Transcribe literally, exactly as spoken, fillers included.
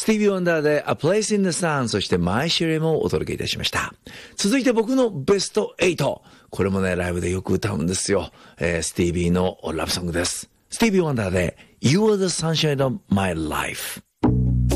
スティービー・ワンダーで A Place in the Sun、そしてマイシェレもお届けいたしました。続いて僕のベストエイト。これもね、ライブでよく歌うんですよ。えー、スティービーのラブソングです。スティービー・ワンダーで You are the sunshine of my life。